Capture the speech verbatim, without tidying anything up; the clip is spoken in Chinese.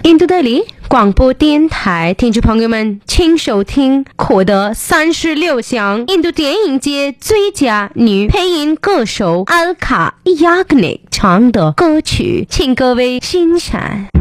印度德里广播电台听众朋友们，请收听获得三十六项印度电影节最佳女配音歌手阿卡亚格内唱的歌曲，请各位欣赏。